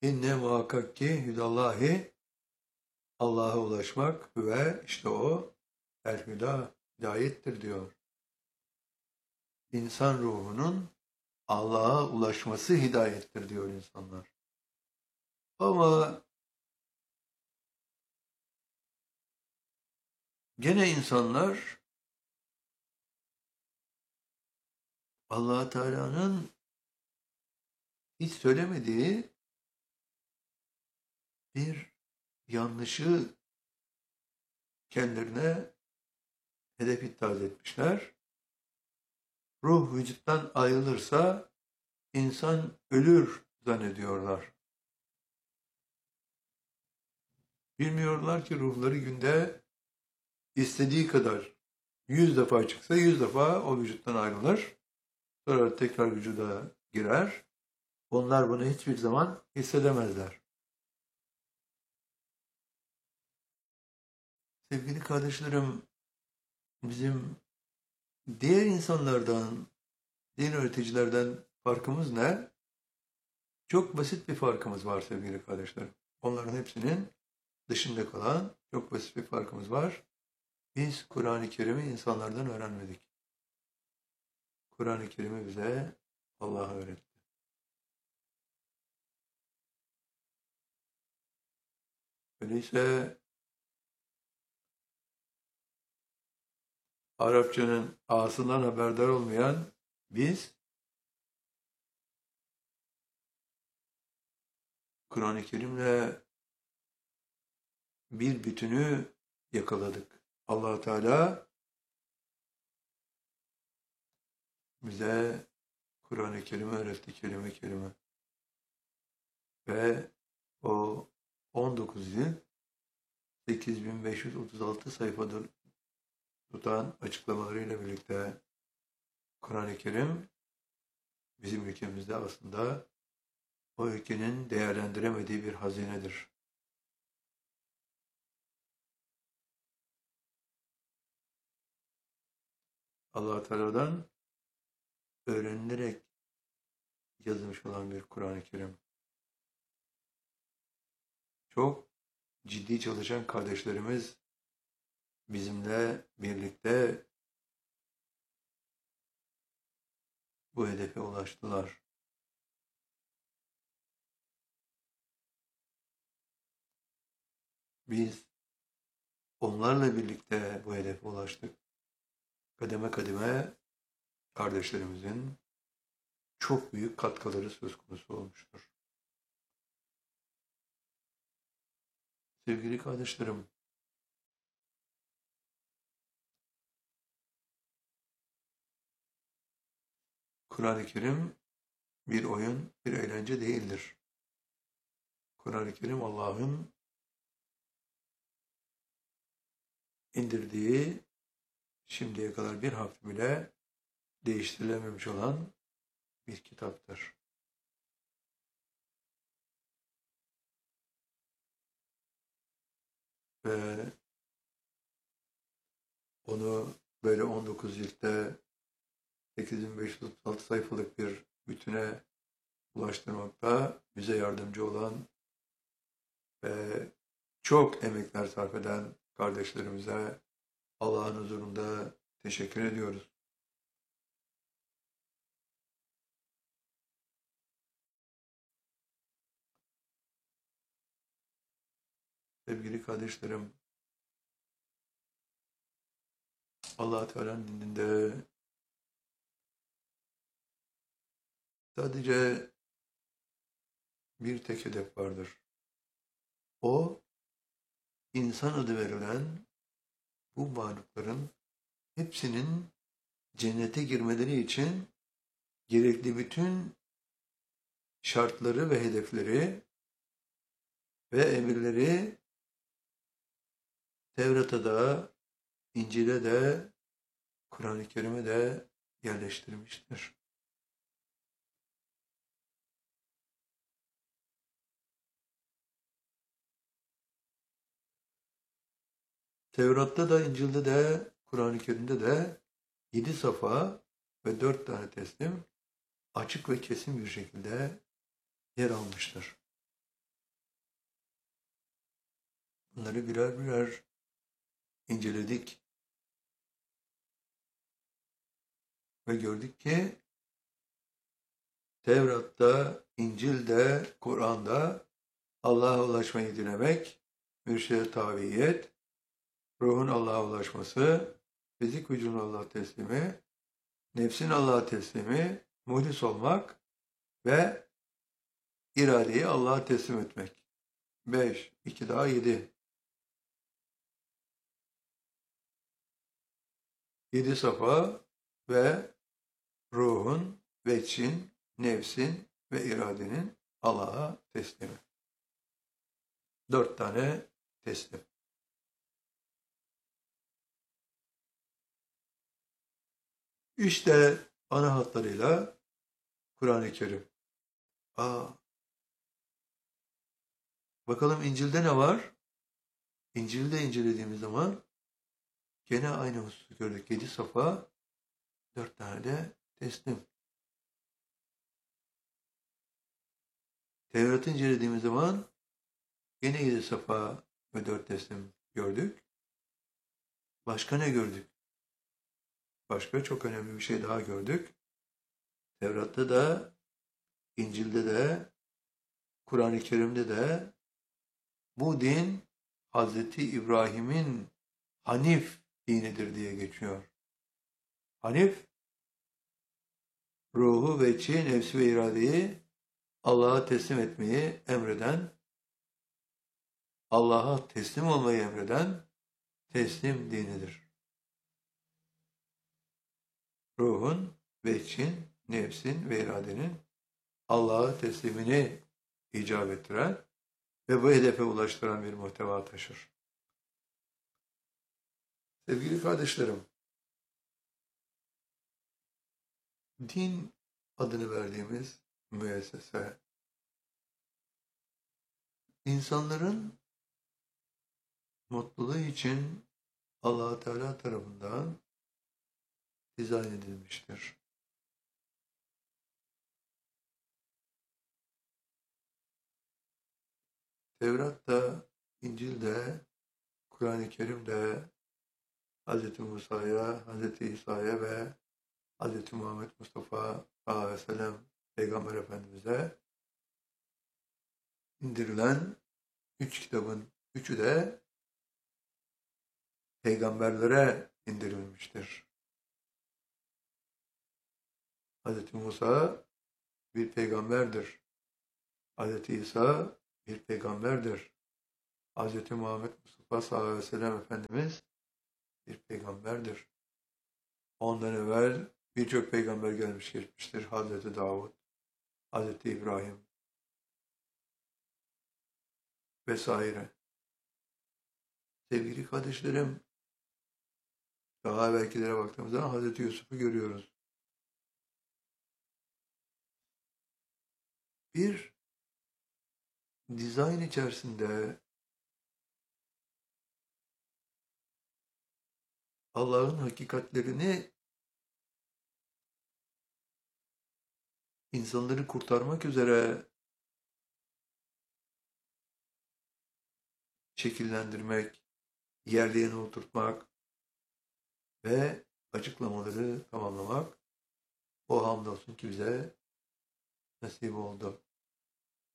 İnne muhakkak ki hüdallahi Allah'a ulaşmak ve işte o el-hüda hidayettir diyor. İnsan ruhunun Allah'a ulaşması hidayettir diyor insanlar. Ama gene insanlar Allah Teala'nın hiç söylemediği bir yanlışı kendilerine hedef iddia etmişler. Ruh vücuttan ayrılırsa insan ölür zannediyorlar. Bilmiyorlar ki ruhları günde istediği kadar 100 defa çıksa 100 defa o vücuttan ayrılır. Sonra tekrar vücuda girer. Onlar bunu hiçbir zaman hissedemezler. Sevgili kardeşlerim, bizim diğer insanlardan, din öğreticilerden farkımız ne? Çok basit bir farkımız var sevgili kardeşlerim. Onların hepsinin dışında kalan çok basit bir farkımız var. Biz Kur'an-ı Kerim'i insanlardan öğrenmedik. Kur'an-ı Kerim'i bize Allah öğretti. Öyleyse Arapçanın ağasından haberdar olmayan biz Kur'an-ı Kerim'le bir bütünü yakaladık. Allah Teala bize Kur'an-ı Kerim'i öğretti kelime kelime. Ve o 19 yıl 8536 sayfada tutan açıklamalarıyla birlikte Kur'an-ı Kerim bizim ülkemizde aslında o ülkenin değerlendiremediği bir hazinedir. Allah Teala'dan öğrenilerek yazılmış olan bir Kur'an-ı Kerim. Çok ciddi çalışan kardeşlerimiz bizimle birlikte bu hedefe ulaştılar. Biz onlarla birlikte bu hedefe ulaştık. Kademe kademe kardeşlerimizin çok büyük katkıları söz konusu olmuştur. Sevgili kardeşlerim, Kur'an-ı Kerim bir oyun, bir eğlence değildir. Kur'an-ı Kerim Allah'ın indirdiği, şimdiye kadar bir harf bile değiştirilememiş olan bir kitaptır. Ve onu böyle 19 ciltte 8536 sayfalık bir bütüne ulaştırmakta bize yardımcı olan ve çok emekler sarf eden kardeşlerimize Allah'ın huzurunda teşekkür ediyoruz. Sevgili kardeşlerim, Allah Teala'nın dininde sadece bir tek hedef vardır. O, insan adı verilen bu varlıkların hepsinin cennete girmeleri için gerekli bütün şartları ve hedefleri ve emirleri Tevrat'a da, İncil'e de, Kur'an-ı Kerim'e de yerleştirmiştir. Tevrat'ta da, İncil'de de, Kur'an-ı Kerim'de de 7 safa ve 4 tane teslim açık ve kesin bir şekilde yer almıştır. Bunları birer birer inceledik ve gördük ki Tevrat'ta, İncil'de, Kur'an'da Allah'a ulaşmayı dilemek, mürşide tabiyet, ruhun Allah'a ulaşması, fizik vücudun Allah'a teslimi, nefsin Allah'a teslimi, muhlis olmak ve iradeyi Allah'a teslim etmek. 5, 2 daha 7. 7 safa ve ruhun, veçin, nefsin ve iradenin Allah'a teslimi. 4 tane teslim. İşte ana hatlarıyla Kur'an-ı Kerim. Bakalım İncil'de ne var? İncil'de incelediğimiz zaman gene aynı hususu gördük. 7 safa, 4 tane de teslim. Tevrat'ı incelediğimiz zaman gene 7 safa ve 4 teslim gördük. Başka ne gördük? Başka çok önemli bir şey daha gördük. Tevrat'ta da, İncil'de de, Kur'an-ı Kerim'de de bu din Hazreti İbrahim'in Hanif dinidir diye geçiyor. Hanif, ruhu, veçi, nefsi ve iradeyi Allah'a teslim etmeyi emreden, Allah'a teslim olmayı emreden teslim dinidir. Ruhun, veçin, nefsin ve iradenin Allah'a teslimini icap ettiren ve bu hedefe ulaştıran bir muhteva taşır. Sevgili kardeşlerim, din adını verdiğimiz müessese, insanların mutluluğu için Allah-u Teala tarafından dizayn edilmiştir. Tevrat'ta, İncil'de, Kur'an-ı Kerim'de Hz. Musa'ya, Hz. İsa'ya ve Hz. Muhammed Mustafa sallallahu aleyhi ve sellem Peygamber Efendimiz'e indirilen 3 kitabın 3'ü de peygamberlere indirilmiştir. Hz. Musa bir peygamberdir. Hz. İsa bir peygamberdir. Hz. Muhammed Mustafa sallallahu aleyhi ve sellem Efendimiz bir peygamberdir. Ondan evvel birçok peygamber gelmiş geçmiştir. Hz. Davud, Hz. İbrahim vesaire. Sevgili kardeşlerim, daha evvelkilere baktığımız zaman Hz. Yusuf'u görüyoruz. Bir dizayn içerisinde Allah'ın hakikatlerini insanları kurtarmak üzere şekillendirmek, yerlerine oturtmak ve açıklamaları tamamlamak o hamdolsun ki bize nasip oldu.